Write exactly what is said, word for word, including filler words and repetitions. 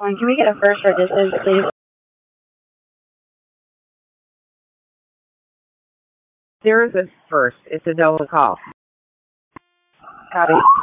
one. Can we get a first for distance, please? There is a first. It's a double call. Copy.